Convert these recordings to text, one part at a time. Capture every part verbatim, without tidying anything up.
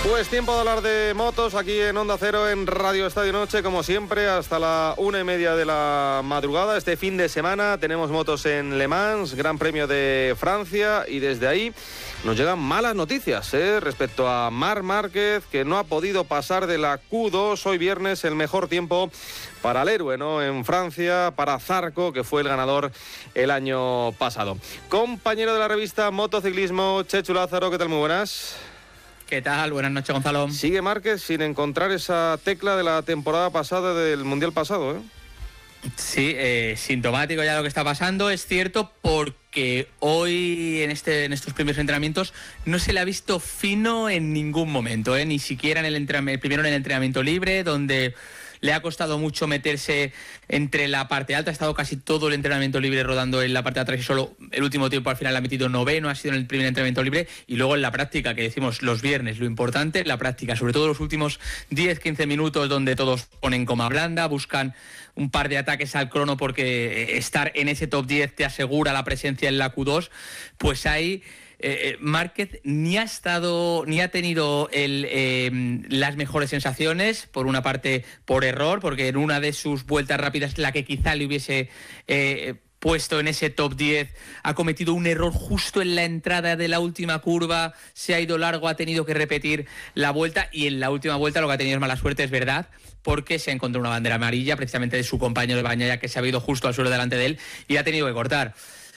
Pues tiempo de hablar de motos aquí en Onda Cero, en Radio Estadio Noche, como siempre, hasta la una y media de la madrugada. Este fin de semana tenemos motos en Le Mans, Gran Premio de Francia, y desde ahí nos llegan malas noticias ¿eh? respecto a Marc Márquez, que no ha podido pasar de la Q dos. Hoy viernes el mejor tiempo para el héroe, ¿no? En Francia, para Zarco, que fue el ganador el año pasado. Compañero de la revista Motociclismo, Chechu Lázaro, ¿qué tal? Muy buenas. ¿Qué tal? Buenas noches, Gonzalo. Sigue Márquez sin encontrar esa tecla de la temporada pasada del Mundial pasado, ¿eh? Sí, eh, sintomático ya lo que está pasando, es cierto, porque hoy en este en estos primeros entrenamientos no se le ha visto fino en ningún momento, ¿eh? Ni siquiera en el, entrenamiento, primero en el entrenamiento libre, donde le ha costado mucho meterse entre la parte alta. Ha estado casi todo el entrenamiento libre rodando en la parte de atrás y solo el último tiempo al final ha metido noveno, ha sido en el primer entrenamiento libre. Y luego en la práctica, que decimos los viernes, lo importante, la práctica, sobre todo los últimos diez quince minutos, donde todos ponen coma blanda, buscan un par de ataques al crono, porque estar en ese top diez te asegura la presencia en la Q dos, pues ahí Eh, Márquez ni ha estado ni ha tenido el, eh, las mejores sensaciones, por una parte por error, porque en una de sus vueltas rápidas, la que quizá le hubiese eh, puesto en ese top diez, ha cometido un error justo en la entrada de la última curva, se ha ido largo, ha tenido que repetir la vuelta, y en la última vuelta lo que ha tenido es mala suerte, es verdad, porque se ha encontrado una bandera amarilla precisamente de su compañero de Bagnaia, que se ha ido justo al suelo delante de él y ha tenido que cortar.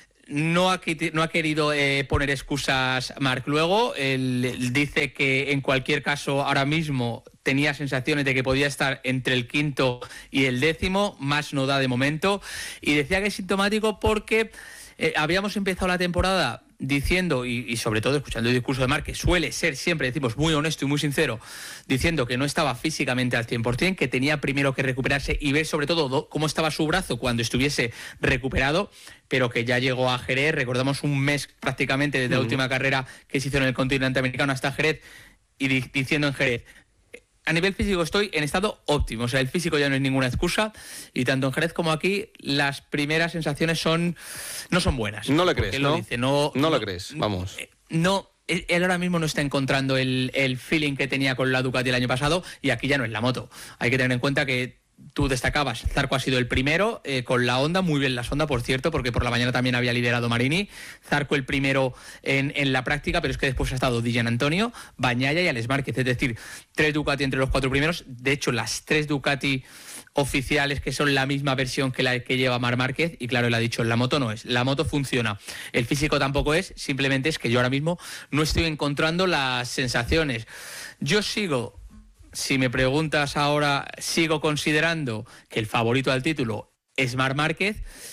No ha, no ha querido eh, poner excusas Marc luego. Él, él dice que en cualquier caso ahora mismo tenía sensaciones de que podía estar entre el quinto y el décimo, más no da de momento, y decía que es sintomático porque eh, habíamos empezado la temporada diciendo, y, y sobre todo escuchando el discurso de Marc, que suele ser siempre, decimos, muy honesto y muy sincero, diciendo que no estaba físicamente al cien por ciento, que tenía primero que recuperarse y ver sobre todo do, cómo estaba su brazo cuando estuviese recuperado, pero que ya llegó a Jerez, recordamos un mes prácticamente desde uh-huh. la última carrera que se hizo en el continente americano hasta Jerez, y di- diciendo en Jerez: a nivel físico estoy en estado óptimo, o sea, el físico ya no es ninguna excusa, y tanto en Jerez como aquí las primeras sensaciones son no son buenas. No le crees, ¿no? Dice, no, no, no no le crees, vamos. No, él ahora mismo no está encontrando el, el feeling que tenía con la Ducati el año pasado, y aquí ya no es la moto. Hay que tener en cuenta que tú destacabas, Zarco ha sido el primero eh, con la Honda, muy bien la Honda, por cierto, porque por la mañana también había liderado Marini. Zarco el primero en, en la práctica, pero es que después ha estado Di Giannantonio, Bagnaia y Alex Márquez, es decir, tres Ducati entre los cuatro primeros. De hecho, las tres Ducati oficiales, que son la misma versión que la que lleva Marc Márquez, y claro, él ha dicho, la moto no es, la moto funciona, el físico tampoco es, simplemente es que yo ahora mismo no estoy encontrando las sensaciones. Yo sigo, si me preguntas ahora, sigo considerando que el favorito al título es Marc Márquez,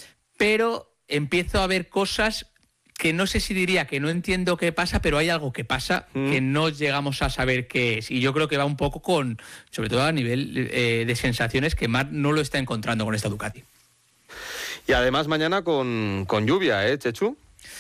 pero empiezo a ver cosas que no sé si diría que no entiendo qué pasa, pero hay algo que pasa mm. que no llegamos a saber qué es. Y yo creo que va un poco con, sobre todo a nivel eh, de sensaciones, que Marc no lo está encontrando con esta Ducati. Y además mañana con, con lluvia, ¿eh, Chechu?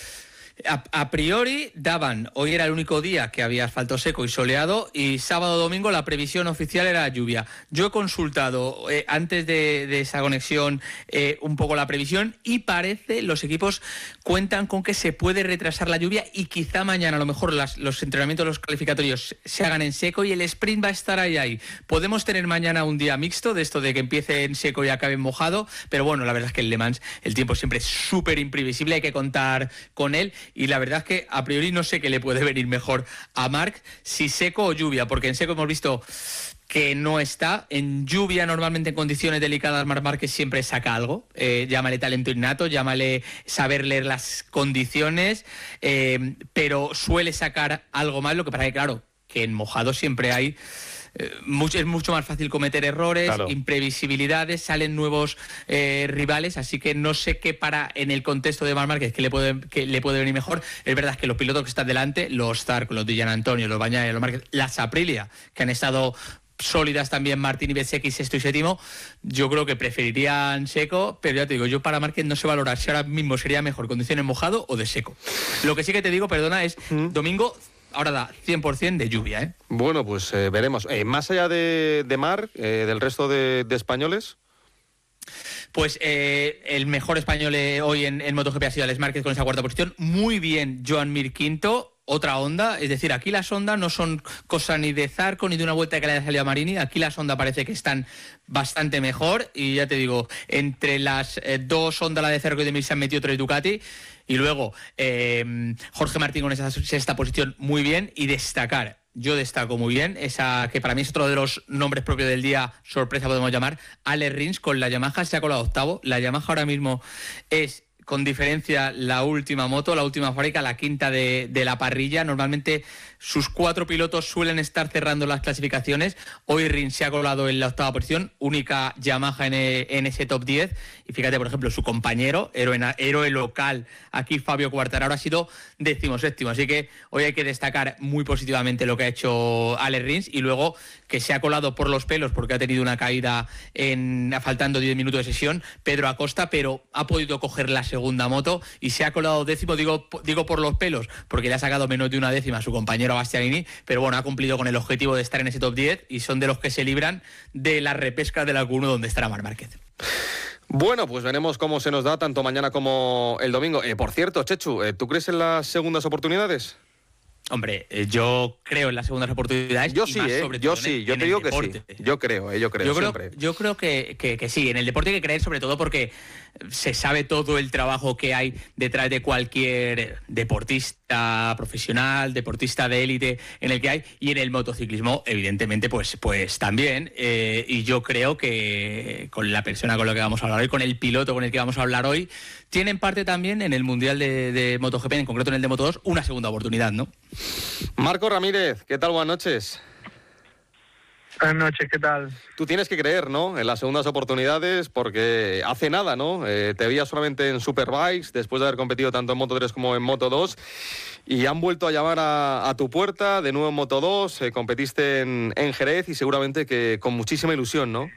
A, a priori daban, hoy era el único día que había asfalto seco y soleado, y sábado domingo la previsión oficial era lluvia. Yo he consultado eh, antes de, de esa conexión eh, un poco la previsión, y parece, los equipos cuentan con que se puede retrasar la lluvia, y quizá mañana a lo mejor las, los entrenamientos, los calificatorios se hagan en seco y el sprint va a estar ahí ahí. Podemos tener mañana un día mixto, de esto de que empiece en seco y acabe en mojado, pero bueno, la verdad es que en Le Mans el tiempo siempre es súper imprevisible, hay que contar con él. Y la verdad es que a priori no sé qué le puede venir mejor a Marc, si seco o lluvia, porque en seco hemos visto que no está. En lluvia, normalmente en condiciones delicadas, Marc Márquez siempre saca algo. Eh, llámale talento innato, llámale saber leer las condiciones, eh, pero suele sacar algo más. Lo que pasa es que, claro, que en mojado siempre hay... Eh, mucho, es mucho más fácil cometer errores, claro, imprevisibilidades, salen nuevos eh, rivales, así que no sé qué para en el contexto de Marc Márquez que le puede que le puede venir mejor. Es verdad que los pilotos que están delante, los Zarco, los Di Giannantonio, los Bagnaia, los Márquez, las Aprilia, que han estado sólidas también, Martín y Bezzecchi sexto y séptimo, yo creo que preferirían seco, pero ya te digo, yo para Márquez no sé valorar si ahora mismo sería mejor condiciones mojado o de seco. Lo que sí que te digo, perdona, es ¿Mm? domingo ahora da cien por ciento de lluvia, ¿eh? Bueno, pues eh, veremos. Eh, más allá de, de Marc, eh, del resto de, de españoles... Pues eh, el mejor español eh, hoy en, en MotoGP ha sido Alex Márquez con esa cuarta posición. Muy bien Joan Mir quinto. otra onda, es decir, aquí las ondas no son cosa ni de Zarco ni de una vuelta que le haya salido a Marini, aquí las ondas parece que están bastante mejor y ya te digo, entre las eh, dos ondas, la de Zarco y de Mir, se han metido tres Ducati y luego eh, Jorge Martín con esa sexta posición muy bien y destacar, yo destaco muy bien, esa que para mí es otro de los nombres propios del día, sorpresa podemos llamar, Alex Rins con la Yamaha se ha colado octavo, la Yamaha ahora mismo es con diferencia la última moto, la última fábrica, la quinta de, de la parrilla. Normalmente sus cuatro pilotos suelen estar cerrando las clasificaciones. Hoy Rins se ha colado en la octava posición, única Yamaha en, en ese top diez. Y fíjate, por ejemplo, su compañero, héroe, héroe local, aquí Fabio Quartararo, ha sido decimoséptimo. Así que hoy hay que destacar muy positivamente lo que ha hecho Alex Rins y luego que se ha colado por los pelos porque ha tenido una caída en faltando diez minutos de sesión, Pedro Acosta, pero ha podido coger la segunda moto y se ha colado décimo, digo, digo por los pelos, porque le ha sacado menos de una décima a su compañero Bastianini, pero bueno, ha cumplido con el objetivo de estar en ese top diez y son de los que se libran de la repesca de la Q uno donde estará Marc Márquez. Bueno, pues veremos cómo se nos da tanto mañana como el domingo. Eh, por cierto, Chechu, ¿tú crees en las segundas oportunidades? Hombre, eh, yo creo en las segundas oportunidades. Yo y sí, más eh, sobre yo todo sí, en, yo en te digo que deporte. sí. Yo creo, eh, yo creo, yo creo siempre. Yo creo que, que, que sí, en el deporte hay que creer sobre todo porque se sabe todo el trabajo que hay detrás de cualquier deportista profesional, deportista de élite en el que hay, y en el motociclismo, evidentemente, pues, pues también. Eh, y yo creo que con la persona con la que vamos a hablar hoy, con el piloto con el que vamos a hablar hoy, tienen parte también en el Mundial de, de MotoGP, en concreto en el de Moto dos, una segunda oportunidad, ¿no? Marco Ramírez, ¿qué tal? Buenas noches. Buenas noches, ¿qué tal? Tú tienes que creer, ¿no?, en las segundas oportunidades, porque hace nada, ¿no?, eh, te veías solamente en Superbikes, después de haber competido tanto en Moto tres como en Moto dos, y han vuelto a llamar a, a tu puerta, de nuevo en Moto dos, eh, competiste en, en Jerez y seguramente que con muchísima ilusión, ¿no?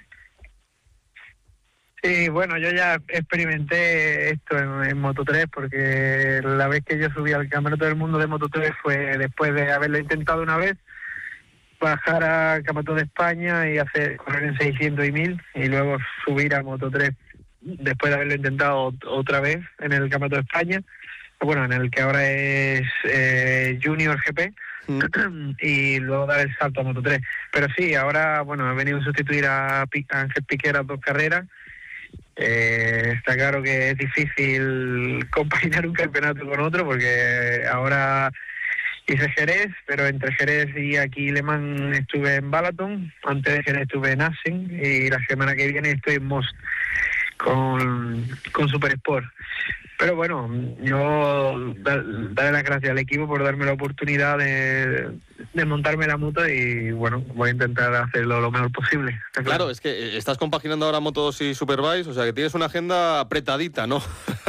Sí, bueno, yo ya experimenté esto en, en Moto tres, porque la vez que yo subí al Campeonato del Mundo de Moto tres fue después de haberlo intentado una vez, bajar al Campeonato de España y hacer correr en seiscientos y mil, y luego subir a Moto tres después de haberlo intentado otra vez en el Campeonato de España, bueno, en el que ahora es eh, Junior G P, mm. y luego dar el salto a Moto tres. Pero sí, ahora, bueno, he venido a sustituir a, P- a Ángel Piqueras dos carreras. Eh, está claro que es difícil compaginar un campeonato con otro, porque ahora hice Jerez, pero entre Jerez y aquí Le Mans estuve en Balaton, antes de Jerez estuve en Assen y la semana que viene estoy en Most con, con Super Sport. Pero bueno, yo da, darle las gracias al equipo por darme la oportunidad de, de montarme la moto y bueno, voy a intentar hacerlo lo mejor posible. Claro, claro, es que estás compaginando ahora Moto dos y Superbikes, o sea que tienes una agenda apretadita, ¿no?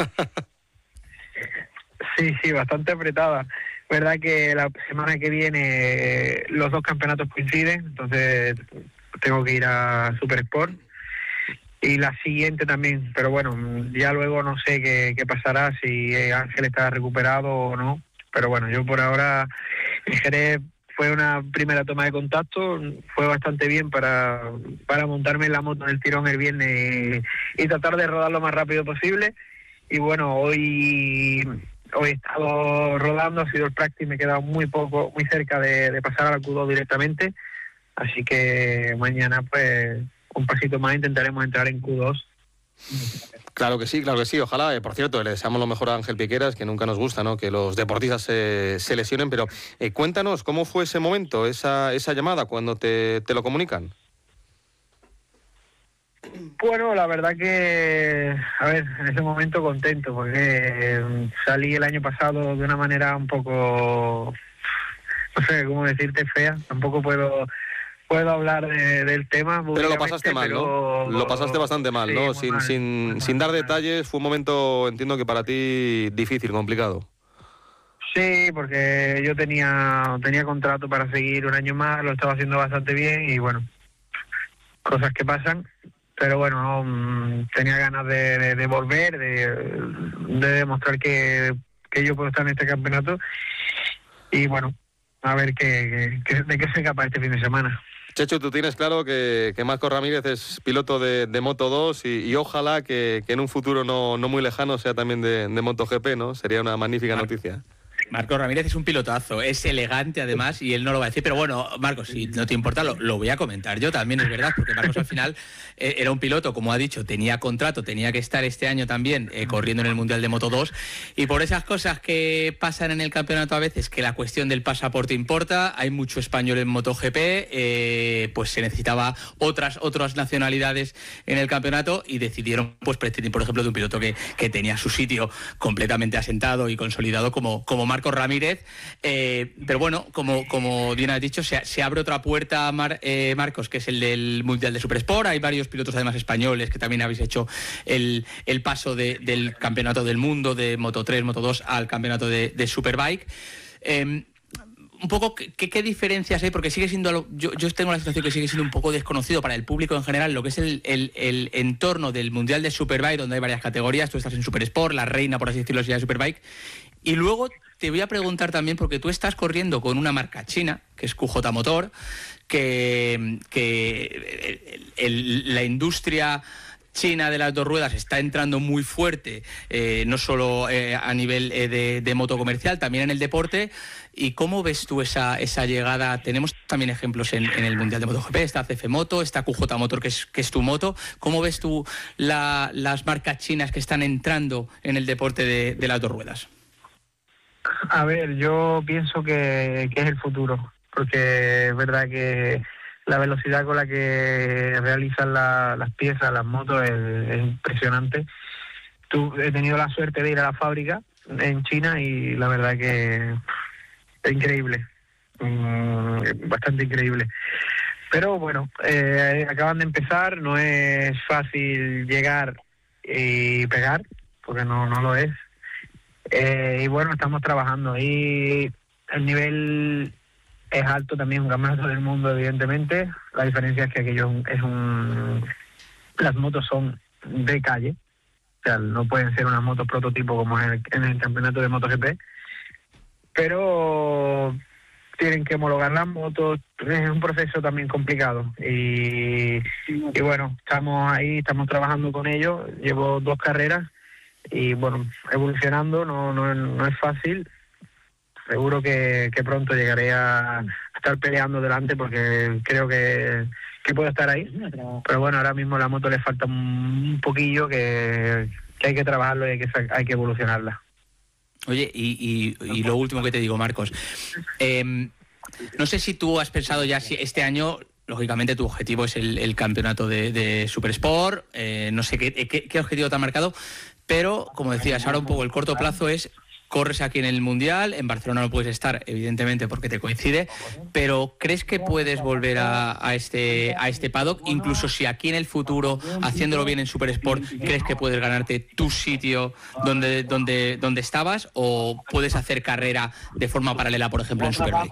Sí, sí, bastante apretada. Verdad que la semana que viene los dos campeonatos coinciden, entonces tengo que ir a Super Sport. Y la siguiente también, pero bueno, ya luego no sé qué, qué pasará, si Ángel está recuperado o no. Pero bueno, yo por ahora, en Jerez fue una primera toma de contacto, fue bastante bien para, para montarme en la moto del tirón el viernes y, y tratar de rodar lo más rápido posible. Y bueno, hoy hoy he estado rodando, ha sido el practice, me he quedado muy poco, muy cerca de, de pasar a la Q dos directamente. Así que mañana pues un pasito más intentaremos entrar en Q dos. Claro que sí, claro que sí, ojalá. Eh, por cierto, le deseamos lo mejor a Ángel Piqueras, que nunca nos gusta, ¿no?, que los deportistas se, se lesionen, pero eh, cuéntanos, ¿cómo fue ese momento, esa, esa llamada, cuando te, te lo comunican? Bueno, la verdad que, a ver, en ese momento contento, porque eh, salí el año pasado de una manera un poco, no sé cómo decirte, fea, tampoco puedo... Puedo hablar de, del tema. Pero lo pasaste mal, pero... ¿no? Lo pasaste bastante mal, sí, ¿no? Sin, mal, sin, mal, sin dar mal. detalles, fue un momento, entiendo que para ti difícil, complicado. Sí, porque yo tenía tenía contrato para seguir un año más, lo estaba haciendo bastante bien y bueno, cosas que pasan. Pero bueno, um, tenía ganas de, de, de volver, de, de demostrar que, que yo puedo estar en este campeonato y bueno, a ver qué, qué, de qué soy capaz este fin de semana. Chechu, tú tienes claro que, que Marco Ramírez es piloto de, de Moto dos y, y ojalá que, que en un futuro no, no muy lejano sea también de, de MotoGP, ¿no? Sería una magnífica claro. noticia. Marcos Ramírez es un pilotazo, es elegante además y él no lo va a decir, pero bueno, Marcos, si no te importa, lo, lo voy a comentar yo también, es verdad, porque Marcos al final eh, era un piloto, como ha dicho, tenía contrato, tenía que estar este año también eh, corriendo en el Mundial de Moto dos, y por esas cosas que pasan en el campeonato a veces, que la cuestión del pasaporte importa, hay mucho español en MotoGP, eh, pues se necesitaba otras, otras nacionalidades en el campeonato y decidieron pues prescindir, por ejemplo, de un piloto que, que tenía su sitio completamente asentado y consolidado como, como Marcos Ramírez, eh, pero bueno, como, como bien has dicho, se, se abre otra puerta, Mar, eh, Marcos, que es el del Mundial de Supersport. Hay varios pilotos además españoles que también habéis hecho el, el paso de, del Campeonato del Mundo de Moto tres, Moto dos al Campeonato de, de Superbike. Eh, un poco, ¿qué, qué diferencias hay? Porque sigue siendo, yo, yo tengo la sensación que sigue siendo un poco desconocido para el público en general lo que es el, el, el entorno del Mundial de Superbike, donde hay varias categorías. Tú estás en Supersport, la reina, por así decirlo, de Superbike. Y luego te voy a preguntar también, porque tú estás corriendo con una marca china, que es Q J Motor, que, que el, el, la industria china de las dos ruedas está entrando muy fuerte, eh, no solo eh, a nivel eh, de, de moto comercial, también en el deporte. ¿Y cómo ves tú esa, esa llegada? Tenemos también ejemplos en, en el Mundial de MotoGP, está C F Moto, está Q J Motor, que es, que es tu moto. ¿Cómo ves tú la, las marcas chinas que están entrando en el deporte de, de las dos ruedas? A ver, yo pienso que, que es el futuro, porque es verdad que la velocidad con la que realizan la, las piezas, las motos, es, es impresionante. Tú, he tenido la suerte de ir a la fábrica en China y la verdad que es increíble, mm, bastante increíble. Pero bueno, eh, acaban de empezar, no es fácil llegar y pegar, porque no, no lo es. Eh, y bueno, estamos trabajando y el nivel es alto también, un campeonato del mundo evidentemente. La diferencia es que aquello es un... las motos son de calle, o sea, no pueden ser unas motos prototipo como en el, en el campeonato de MotoGP, pero tienen que homologar las motos, es un proceso también complicado y, y bueno, estamos ahí, estamos trabajando con ellos, llevo dos carreras y bueno, evolucionando, no, no, no es fácil. Seguro que, que pronto llegaré a estar peleando delante porque creo que, que puedo estar ahí. Pero bueno, ahora mismo a la moto le falta un poquillo que, que hay que trabajarlo y hay que, hay que evolucionarla. Oye, y, y, y lo último que te digo, Marcos. Eh, no sé si tú has pensado ya si este año... Lógicamente tu objetivo es el, el campeonato de, de Supersport, eh, no sé qué, qué, qué objetivo te ha marcado, pero como decías, ahora un poco el corto plazo es, corres aquí en el Mundial, en Barcelona no puedes estar, evidentemente, porque te coincide, pero ¿crees que puedes volver a, a, este, a este paddock? Incluso si aquí en el futuro, haciéndolo bien en Supersport, ¿crees que puedes ganarte tu sitio donde, donde, donde estabas o puedes hacer carrera de forma paralela, por ejemplo, en Superbike?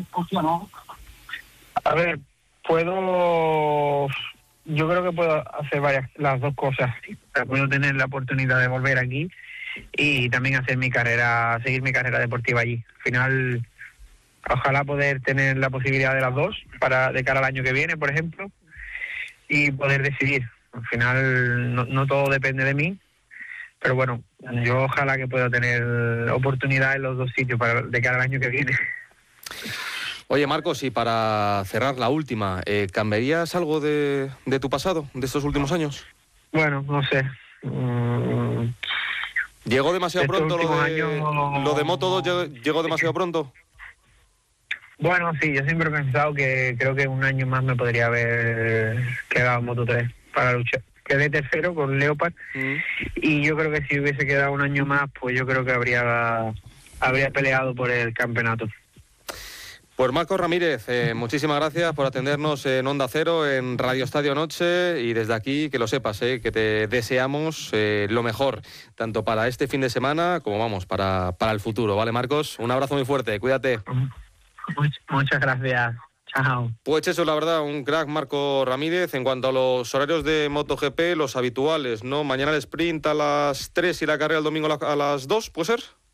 A ver, puedo, yo creo que puedo hacer varias, las dos cosas. Puedo tener la oportunidad de volver aquí y también hacer mi carrera, seguir mi carrera deportiva allí. Al final, ojalá poder tener la posibilidad de las dos para de cara al año que viene, por ejemplo, y poder decidir. Al final, no, no todo depende de mí, pero bueno, yo ojalá que pueda tener oportunidad en los dos sitios para de cara al año que viene. Oye, Marcos, y para cerrar la última, eh, ¿cambiarías algo de, de tu pasado, de estos últimos años? Bueno, no sé. Mm, ¿Llegó demasiado pronto lo de, años... lo de Moto dos? ¿Llegó, llegó demasiado pronto? Bueno, sí, yo siempre he pensado que creo que un año más me podría haber quedado en Moto tres para luchar. Quedé tercero con Leopard mm. y yo creo que si hubiese quedado un año más, pues yo creo que habría, habría peleado por el campeonato. Pues Marcos Ramírez, eh, muchísimas gracias por atendernos en Onda Cero, en Radio Estadio Noche, y desde aquí que lo sepas, eh, que te deseamos eh, lo mejor, tanto para este fin de semana como vamos, para, para el futuro, ¿vale, Marcos? Un abrazo muy fuerte, cuídate. Muchas gracias, chao. Pues eso, la verdad, un crack Marco Ramírez. En cuanto a los horarios de MotoGP, los habituales, ¿no? Mañana el sprint a las tres y la carrera el domingo a las dos, ¿puede ser?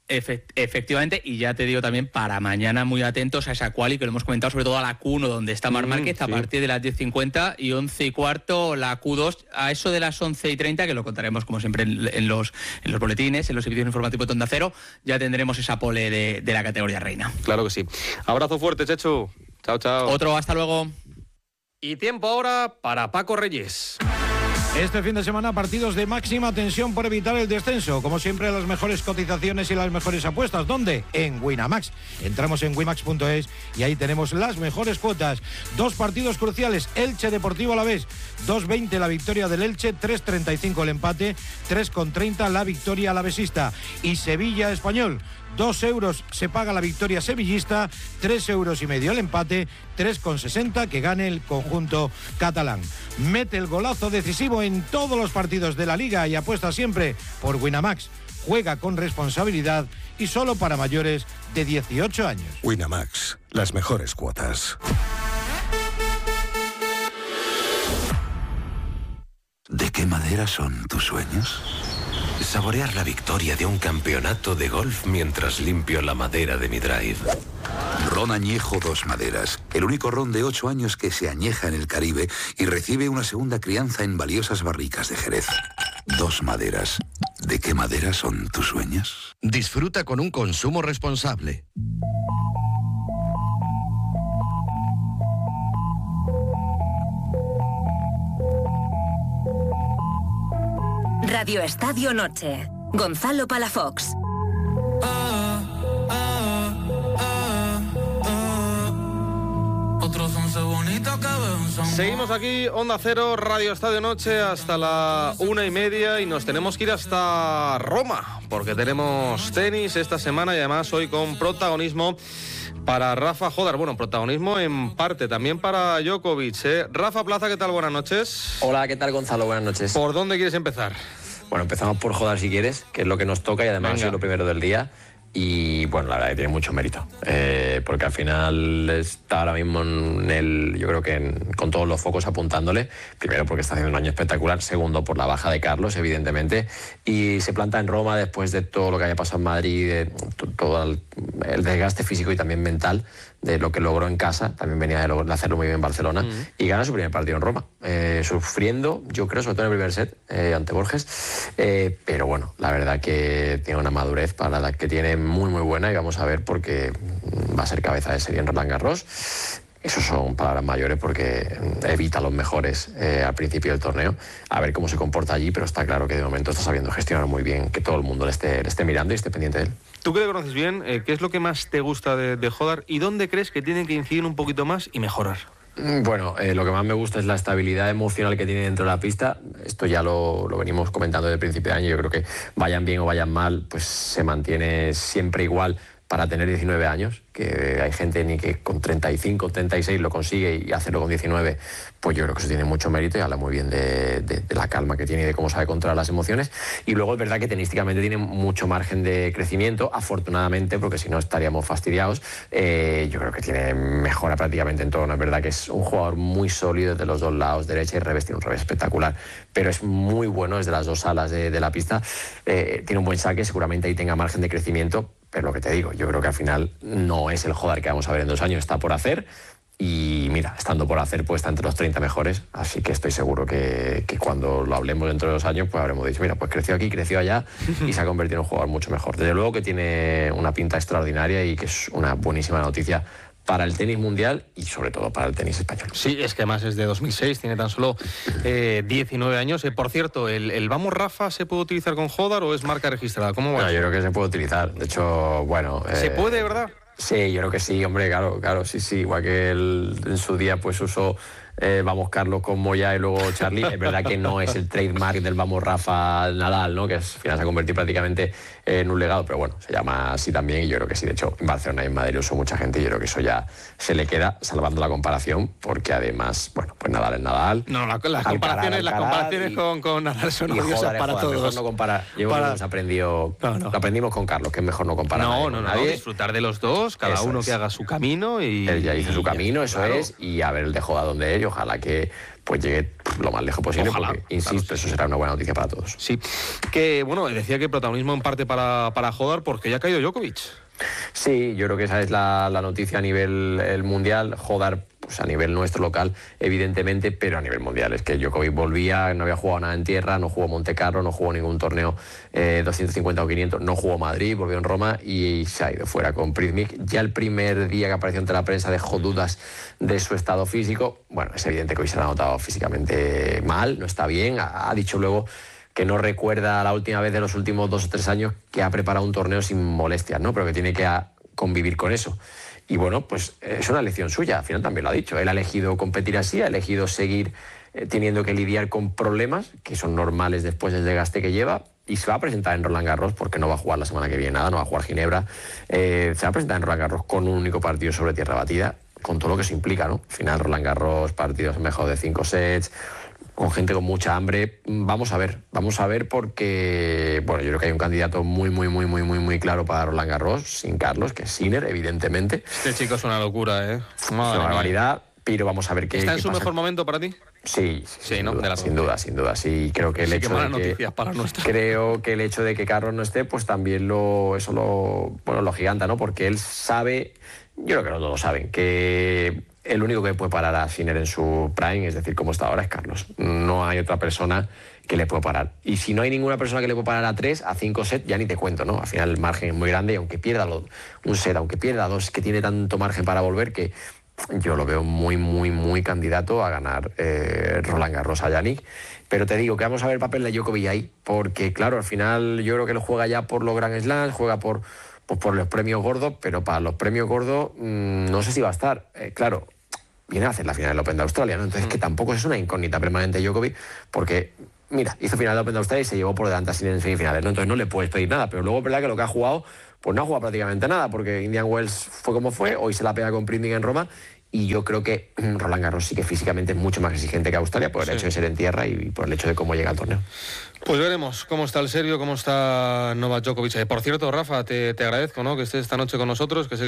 Efect- efectivamente, y ya te digo también para mañana muy atentos a esa quali que lo hemos comentado, sobre todo a la Q uno donde está Marc Márquez, mm, sí. a partir de las diez cincuenta y once y cuarto la Q dos a eso de las once y treinta, que lo contaremos como siempre en, en, los, en los boletines, en los servicios informativos de Onda Cero, ya tendremos esa pole de, de la categoría reina. Claro que sí. Abrazo fuerte, Chechu. Chao, chao. Otro, hasta luego. Y tiempo ahora para Paco Reyes. Este fin de semana partidos de máxima tensión por evitar el descenso. Como siempre, las mejores cotizaciones y las mejores apuestas. ¿Dónde? En Winamax. Entramos en winamax punto es y ahí tenemos las mejores cuotas. Dos partidos cruciales. Elche Deportivo Alavés. dos veinte la victoria del Elche, tres treinta y cinco el empate, tres treinta la victoria alavesista. Y Sevilla Español. Dos euros se paga la victoria sevillista, tres euros y medio el empate, tres sesenta que gane el conjunto catalán. Mete el golazo decisivo en todos los partidos de la Liga y apuesta siempre por Winamax. Juega con responsabilidad y solo para mayores de dieciocho años. Winamax, las mejores cuotas. ¿De qué madera son tus sueños? Saborear la victoria de un campeonato de golf mientras limpio la madera de mi drive. Ron Añejo Dos Maderas, el único ron de ocho años que se añeja en el Caribe y recibe una segunda crianza en valiosas barricas de Jerez. Dos Maderas. ¿De qué madera son tus sueños? Disfruta con un consumo responsable. Radio Estadio Noche. Gonzalo Palafox. Seguimos aquí, Onda Cero, Radio Estadio Noche, hasta la una y media y nos tenemos que ir hasta Roma, porque tenemos tenis esta semana y además hoy con protagonismo para Rafa Jodar. Bueno, protagonismo en parte también para Djokovic, ¿eh? Rafa Plaza, ¿qué tal? Buenas noches. Hola, ¿qué tal, Gonzalo? Buenas noches. ¿Por dónde quieres empezar? Bueno, empezamos por Jodar si quieres, que es lo que nos toca y además es lo primero del día. Y bueno, la verdad que tiene mucho mérito, eh, porque al final está ahora mismo en el, yo creo que en, con todos los focos apuntándole, primero porque está haciendo un año espectacular, segundo por la baja de Carlos, evidentemente, y se planta en Roma después de todo lo que haya pasado en Madrid, de todo el, el desgaste físico y también mental de lo que logró en casa, también venía de, lo, de hacerlo muy bien en Barcelona, mm. y gana su primer partido en Roma, eh, sufriendo, yo creo, sobre todo en el primer set, eh, ante Borges, eh, pero bueno, la verdad que tiene una madurez para la que tiene muy muy buena y vamos a ver porque va a ser cabeza de serie en Roland Garros. Eso son palabras mayores porque evita a los mejores eh, al principio del torneo, a ver cómo se comporta allí, pero está claro que de momento está sabiendo gestionar muy bien, que todo el mundo le esté, le esté mirando y esté pendiente de él. Tú que le conoces bien, eh, ¿qué es lo que más te gusta de, de Jodar y dónde crees que tienen que incidir un poquito más y mejorar? Bueno, eh, lo que más me gusta es la estabilidad emocional que tiene dentro de la pista. Esto ya lo, lo venimos comentando desde el principio de año. Yo creo que vayan bien o vayan mal, pues se mantiene siempre igual para tener diecinueve años, que hay gente ni que con treinta y cinco, treinta y seis lo consigue y hacerlo con diecinueve, pues yo creo que eso tiene mucho mérito y habla muy bien de, de, de la calma que tiene y de cómo sabe controlar las emociones. Y luego es verdad que tenísticamente tiene mucho margen de crecimiento, afortunadamente, porque si no estaríamos fastidiados. Eh, yo creo que tiene mejora prácticamente en todo, ¿no? Es verdad que es un jugador muy sólido desde los dos lados, derecha y revés, tiene un revés espectacular, pero es muy bueno desde las dos alas de, de la pista. Eh, tiene un buen saque, seguramente ahí tenga margen de crecimiento. Pero lo que te digo, yo creo que al final no es el Jodar que vamos a ver en dos años, está por hacer. Y mira, estando por hacer, pues está entre los treinta mejores. Así que estoy seguro que, que cuando lo hablemos dentro de dos años, pues habremos dicho, mira, pues creció aquí, creció allá y se ha convertido en un jugador mucho mejor. Desde luego que tiene una pinta extraordinaria y que es una buenísima noticia para el tenis mundial y sobre todo para el tenis español. Sí, es que además es de dos mil seis, tiene tan solo eh, diecinueve años. Eh, por cierto, ¿el, el Vamos Rafa se puede utilizar con Jodar o es marca registrada? ¿Cómo va? No, yo creo que se puede utilizar. De hecho, bueno... ¿Se eh, puede, verdad? Sí, yo creo que sí, hombre, claro, claro, sí, sí. Igual que él en su día pues usó eh, Vamos Carlos con Moya y luego Charlie. Es verdad que no es el trademark del Vamos Rafa Nadal, ¿no? Que es, al final se ha convertido prácticamente en un legado, pero bueno, se llama así también y yo creo que sí. De hecho, en Barcelona y en Madrid lo usó mucha gente y yo creo que eso ya se le queda, salvando la comparación, porque además, bueno, pues Nadal es Nadal. No, la, las comparaciones, las comparaciones y, con, con Nadal son odiosas para todos. Mejor no comparar. Yo para... hemos aprendido, no, no. Lo aprendimos con Carlos, que es mejor no comparar. No, no, no, nadie. Disfrutar de los dos, cada eso uno es. Que haga su camino y... Él ya hizo su camino, eso claro. Es, y a ver el de Jodar donde es. y ojalá que pues llegue lo más lejos posible, Ojalá, porque, insisto, claro, sí, eso sí. será una buena noticia para todos. Sí, que bueno, decía que protagonismo en parte para, para Jodar porque ya ha caído Djokovic. Sí, yo creo que esa es la, la noticia a nivel el mundial. Jodar, pues a nivel nuestro local, evidentemente, pero a nivel mundial. Es que Djokovic volvía, no había jugado nada en tierra, no jugó Monte Carlo, no jugó ningún torneo eh, doscientos cincuenta o quinientos, no jugó Madrid, volvió en Roma y se ha ido fuera con Prizmic. Ya el primer día que apareció ante la prensa dejó dudas de su estado físico. Bueno, es evidente que hoy se lo ha notado físicamente mal, no está bien. Ha, ha dicho luego que no recuerda la última vez de los últimos dos o tres años que ha preparado un torneo sin molestias, ¿no? Pero que tiene que a, convivir con eso. Y bueno, pues es una elección suya, al final también lo ha dicho. Él ha elegido competir así, ha elegido seguir eh, teniendo que lidiar con problemas que son normales después del desgaste que lleva, y se va a presentar en Roland Garros porque no va a jugar la semana que viene nada, no va a jugar Ginebra. Eh, se va a presentar en Roland Garros con un único partido sobre tierra batida, con todo lo que eso implica, ¿no? Al final Roland Garros, partidos mejor de cinco sets, con gente con mucha hambre. Vamos a ver, vamos a ver porque, bueno, yo creo que hay un candidato muy, muy, muy, muy, muy, muy claro para Roland Garros, sin Carlos, que es Sinner, evidentemente. Este chico es una locura, ¿eh? Es una barbaridad, pero vamos a ver qué ¿Está en qué su pasa. mejor momento para ti? Sí, sí, Sí, sin, ¿no? duda, De la sin duda, sin duda, sí. Creo que el Sí, hecho qué malas de que, noticias para nuestra. creo que el hecho de que Carlos no esté, pues también lo, eso lo, bueno, lo giganta, ¿no? Porque él sabe, yo creo que no todos saben, que el único que puede parar a Sinner en su prime, es decir, como está ahora, es Carlos. No hay otra persona que le pueda parar. Y si no hay ninguna persona que le pueda parar a tres, a cinco sets, ya ni te cuento, ¿no? Al final el margen es muy grande y aunque pierda lo, un set, aunque pierda dos, que tiene tanto margen para volver que yo lo veo muy, muy, muy candidato a ganar eh, Roland Garros a Jannik. Pero te digo que vamos a ver el papel de Djokovic ahí, porque claro, al final yo creo que él juega ya por los Grand Slams, juega por, pues por los premios gordos, pero para los premios gordos mmm, no sé si va a estar. Eh, claro, viene a hacer la final del Open de Australia, ¿no? Entonces, mm. que tampoco es una incógnita permanente Djokovic, porque, mira, hizo final del Open de Australia y se llevó por delante así en semifinales, ¿no? Entonces no le puedes pedir nada, pero luego es verdad que lo que ha jugado, pues no ha jugado prácticamente nada, porque Indian Wells fue como fue, hoy se la pega con Prizmic en Roma, y yo creo que Roland Garros sí que físicamente es mucho más exigente que Australia por el sí. hecho de ser en tierra y por el hecho de cómo llega al torneo. Pues veremos cómo está el serbio, cómo está Novak Djokovic. Por cierto, Rafa, te, te agradezco, ¿no?, que estés esta noche con nosotros, que sé